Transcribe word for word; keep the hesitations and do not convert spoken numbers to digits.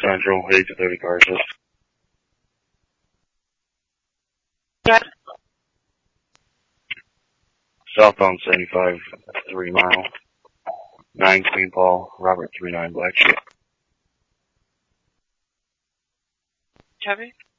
Central, eight to thirty cars. Drive. Southbound seventy-five, three mile. nine Queen Paul, Robert three nine Black Sheep. Traffic.